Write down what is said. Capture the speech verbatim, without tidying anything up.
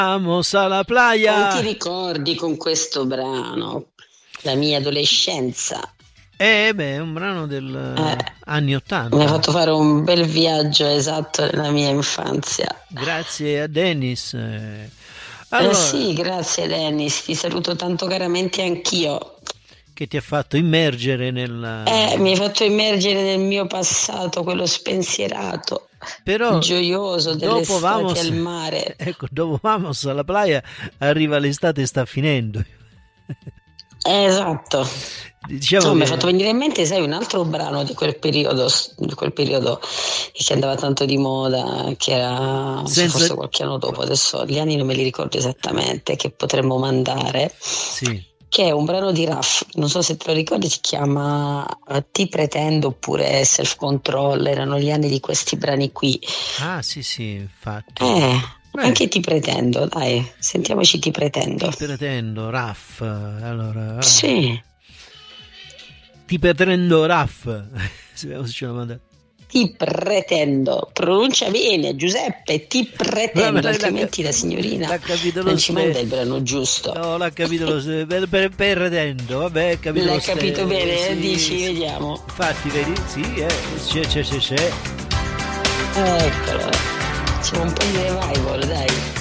Vamos alla playa. Quanti ricordi con questo brano? La mia adolescenza. Eh beh, è un brano del Eh, anni ottanta. Mi ha fatto fare un bel viaggio esatto nella mia infanzia. Grazie a Dennis. Eh, allora, Eh sì, grazie Dennis, ti saluto tanto caramente anch'io. Che ti ha fatto immergere nel... Eh, mi hai fatto immergere nel mio passato, quello spensierato, Però gioioso dopo dell'estate vamos, al mare. ecco, dopo vamos alla playa, arriva l'estate e sta finendo. Eh, esatto. Diciamo No, che... mi ha fatto venire in mente, sai, un altro brano di quel periodo, di quel periodo che andava tanto di moda, che era Senza... forse qualche anno dopo, adesso gli anni non me li ricordo esattamente, che potremmo mandare. Sì. Che è un brano di Raff, non so se te lo ricordi, si chiama Ti pretendo oppure Self Control, erano gli anni di questi brani qui. Ah sì sì, infatti. Eh, Beh, anche Ti pretendo, dai, sentiamoci Ti pretendo. Ti pretendo, Raff, allora... Sì. Ti pretendo, Raff, se ce la manda. Ti pretendo, pronuncia bene Giuseppe, ti pretendo, altrimenti la signorina l'ha capito non lo ci ste... manda il brano giusto. No, l'ha capito lo ste... per, per, per pretendo, vabbè, capito l'ha lo ste... capito bene, sì, dici, sì. Vediamo. Infatti, vedi, sì, eh, c'è, c'è, c'è, c'è. Eccolo, c'è un po' di revival, dai.